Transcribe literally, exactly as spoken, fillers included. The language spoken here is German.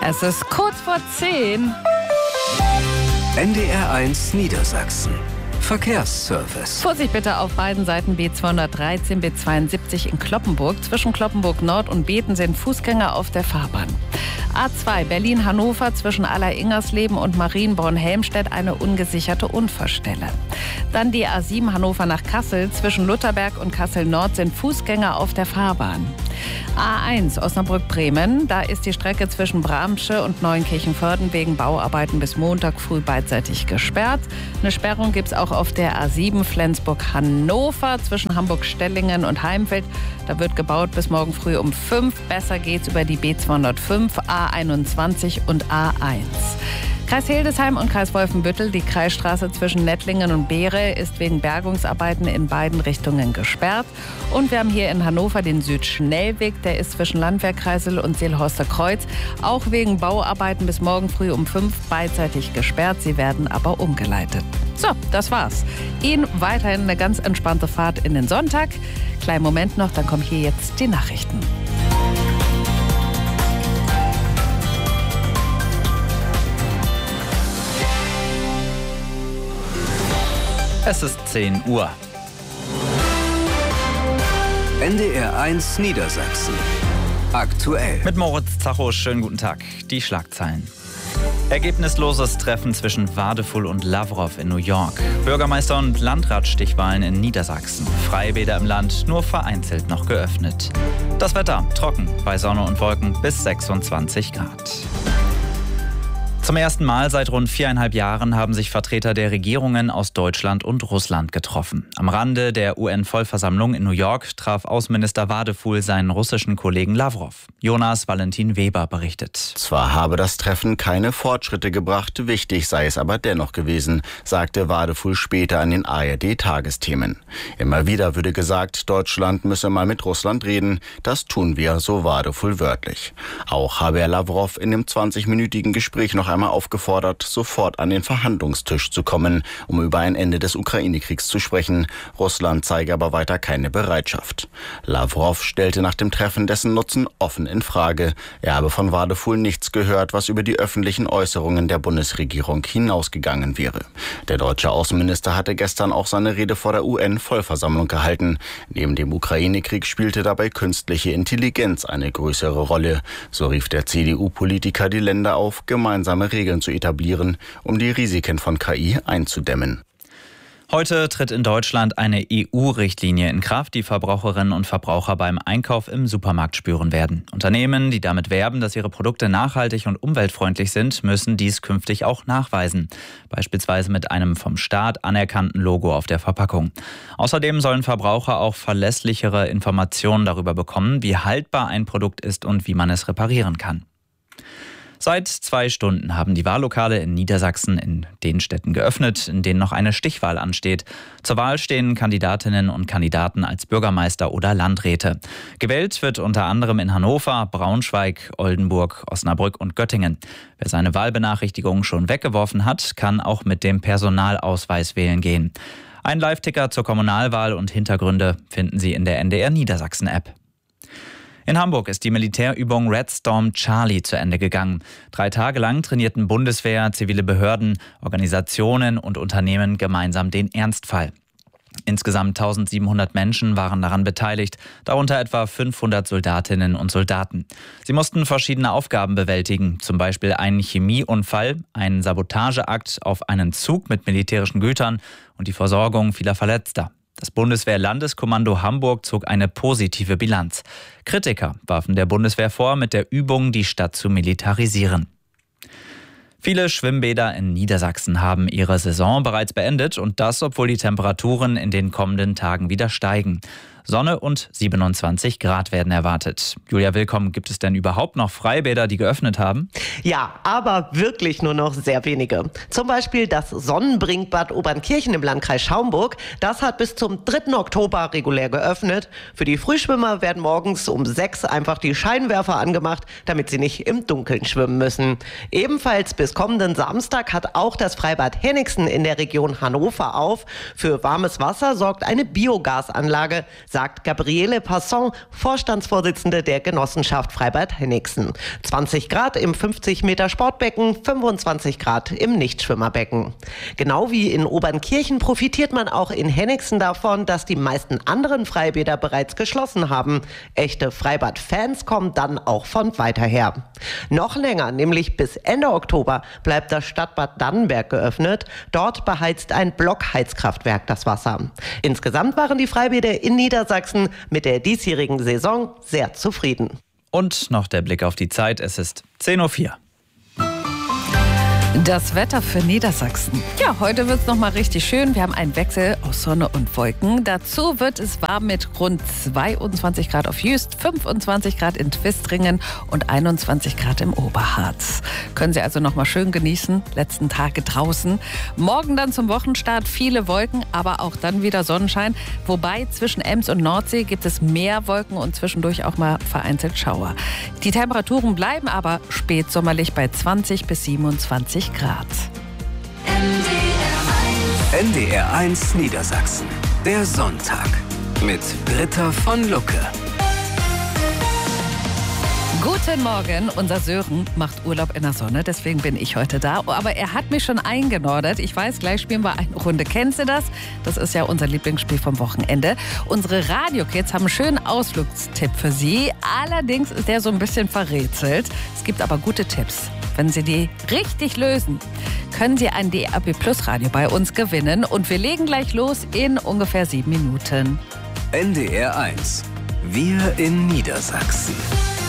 Es ist kurz vor zehn. N D R eins Niedersachsen. Verkehrsservice. Vorsicht bitte auf beiden Seiten B zweihundertdreizehn, B zweiundsiebzig in Kloppenburg. Zwischen Kloppenburg Nord und Beten sind Fußgänger auf der Fahrbahn. A zwei Berlin-Hannover zwischen Aller-Ingersleben und Marienborn-Helmstedt eine ungesicherte Unfallstelle. Dann die A sieben Hannover nach Kassel. Zwischen Lutherberg und Kassel-Nord sind Fußgänger auf der Fahrbahn. A eins Osnabrück-Bremen. Da ist die Strecke zwischen Bramsche und Neunkirchen-Vörden wegen Bauarbeiten bis Montag früh beidseitig gesperrt. Eine Sperrung gibt es auch auf der A sieben Flensburg-Hannover zwischen Hamburg-Stellingen und Heimfeld. Da wird gebaut bis morgen früh um fünf. Besser geht's über die B zweihundertfünf, A einundzwanzig und A eins. Kreis Hildesheim und Kreis Wolfenbüttel. Die Kreisstraße zwischen Nettlingen und Beere ist wegen Bergungsarbeiten in beiden Richtungen gesperrt. Und wir haben hier in Hannover den Südschnellweg. Der ist zwischen Landwehrkreisel und Seelhorster Kreuz auch wegen Bauarbeiten bis morgen früh um fünf beidseitig gesperrt. Sie werden aber umgeleitet. So, das war's. Ihnen weiterhin eine ganz entspannte Fahrt in den Sonntag. Kleinen Moment noch, dann kommen hier jetzt die Nachrichten. Es ist zehn Uhr. N D R eins Niedersachsen. Aktuell. Mit Moritz Zacho, schönen guten Tag. Die Schlagzeilen. Ergebnisloses Treffen zwischen Wadefull und Lavrov in New York. Bürgermeister- und Landratsstichwahlen in Niedersachsen. Freibäder im Land nur vereinzelt noch geöffnet. Das Wetter trocken bei Sonne und Wolken bis sechsundzwanzig Grad. Zum ersten Mal seit rund viereinhalb Jahren haben sich Vertreter der Regierungen aus Deutschland und Russland getroffen. Am Rande der U N-Vollversammlung in New York traf Außenminister Wadefull seinen russischen Kollegen Lavrov. Jonas Valentin Weber berichtet. Zwar habe das Treffen keine Fortschritte gebracht, wichtig sei es aber dennoch gewesen, sagte Wadefull später an den A R D-Tagesthemen. Immer wieder würde gesagt, Deutschland müsse mal mit Russland reden. Das tun wir, so Wadefull wörtlich. Auch habe er Lavrov in dem zwanzigminütigen Gespräch noch einmal aufgefordert, sofort an den Verhandlungstisch zu kommen, um über ein Ende des Ukraine-Kriegs zu sprechen. Russland zeige aber weiter keine Bereitschaft. Lavrov stellte nach dem Treffen dessen Nutzen offen in Frage. Er habe von Wadefull nichts gehört, was über die öffentlichen Äußerungen der Bundesregierung hinausgegangen wäre. Der deutsche Außenminister hatte gestern auch seine Rede vor der U N-Vollversammlung gehalten. Neben dem Ukraine-Krieg spielte dabei künstliche Intelligenz eine größere Rolle. So rief der C D U-Politiker die Länder auf, gemeinsame Regeln zu etablieren, um die Risiken von K I einzudämmen. Heute tritt in Deutschland eine E U-Richtlinie in Kraft, die Verbraucherinnen und Verbraucher beim Einkauf im Supermarkt spüren werden. Unternehmen, die damit werben, dass ihre Produkte nachhaltig und umweltfreundlich sind, müssen dies künftig auch nachweisen. Beispielsweise mit einem vom Staat anerkannten Logo auf der Verpackung. Außerdem sollen Verbraucher auch verlässlichere Informationen darüber bekommen, wie haltbar ein Produkt ist und wie man es reparieren kann. Seit zwei Stunden haben die Wahllokale in Niedersachsen in den Städten geöffnet, in denen noch eine Stichwahl ansteht. Zur Wahl stehen Kandidatinnen und Kandidaten als Bürgermeister oder Landräte. Gewählt wird unter anderem in Hannover, Braunschweig, Oldenburg, Osnabrück und Göttingen. Wer seine Wahlbenachrichtigung schon weggeworfen hat, kann auch mit dem Personalausweis wählen gehen. Ein Live-Ticker zur Kommunalwahl und Hintergründe finden Sie in der N D R Niedersachsen-App. In Hamburg ist die Militärübung Red Storm Charlie zu Ende gegangen. Drei Tage lang trainierten Bundeswehr, zivile Behörden, Organisationen und Unternehmen gemeinsam den Ernstfall. Insgesamt eintausendsiebenhundert Menschen waren daran beteiligt, darunter etwa fünfhundert Soldatinnen und Soldaten. Sie mussten verschiedene Aufgaben bewältigen, zum Beispiel einen Chemieunfall, einen Sabotageakt auf einen Zug mit militärischen Gütern und die Versorgung vieler Verletzter. Das Bundeswehr-Landeskommando Hamburg zog eine positive Bilanz. Kritiker warfen der Bundeswehr vor, mit der Übung die Stadt zu militarisieren. Viele Schwimmbäder in Niedersachsen haben ihre Saison bereits beendet und das, obwohl die Temperaturen in den kommenden Tagen wieder steigen. Sonne und siebenundzwanzig Grad werden erwartet. Julia Willkomm, gibt es denn überhaupt noch Freibäder, die geöffnet haben? Ja, aber wirklich nur noch sehr wenige. Zum Beispiel das Sonnenbrinkbad Obernkirchen im Landkreis Schaumburg. Das hat bis zum dritten Oktober regulär geöffnet. Für die Frühschwimmer werden morgens um sechs einfach die Scheinwerfer angemacht, damit sie nicht im Dunkeln schwimmen müssen. Ebenfalls bis kommenden Samstag hat auch das Freibad Henningsen in der Region Hannover auf. Für warmes Wasser sorgt eine Biogasanlage. sagt Gabriele Passon, Vorstandsvorsitzende der Genossenschaft Freibad Henningsen. zwanzig Grad im fünfzig Meter Sportbecken, fünfundzwanzig Grad im Nichtschwimmerbecken. Genau wie in Obernkirchen profitiert man auch in Henningsen davon, dass die meisten anderen Freibäder bereits geschlossen haben. Echte Freibad-Fans kommen dann auch von weiter her. Noch länger, nämlich bis Ende Oktober, bleibt das Stadtbad Dannenberg geöffnet. Dort beheizt ein Blockheizkraftwerk das Wasser. Insgesamt waren die Freibäder in Niedersachsen mit der diesjährigen Saison sehr zufrieden. Und noch der Blick auf die Zeit. Es ist zehn Uhr vier. Das Wetter für Niedersachsen. Ja, heute wird es nochmal richtig schön. Wir haben einen Wechsel aus Sonne und Wolken. Dazu wird es warm mit rund zweiundzwanzig Grad auf Jüst, fünfundzwanzig Grad in Twistringen und einundzwanzig Grad im Oberharz. Können Sie also nochmal schön genießen. Letzten Tage draußen. Morgen dann zum Wochenstart viele Wolken, aber auch dann wieder Sonnenschein. Wobei zwischen Ems und Nordsee gibt es mehr Wolken und zwischendurch auch mal vereinzelt Schauer. Die Temperaturen bleiben aber spätsommerlich bei zwanzig bis siebenundzwanzig Grad. N D R eins Niedersachsen. Der Sonntag mit Britta von Lucke. Guten Morgen, unser Sören macht Urlaub in der Sonne, deswegen bin ich heute da. Aber er hat mich schon eingenordet. Ich weiß, gleich spielen wir eine Runde. Kennst du das? Das ist ja unser Lieblingsspiel vom Wochenende. Unsere Radio-Kids haben einen schönen Ausflugstipp für Sie. Allerdings ist der so ein bisschen verrätselt. Es gibt aber gute Tipps. Wenn Sie die richtig lösen, können Sie ein D A B Plus Radio bei uns gewinnen. Und wir legen gleich los in ungefähr sieben Minuten. N D R eins. Wir in Niedersachsen.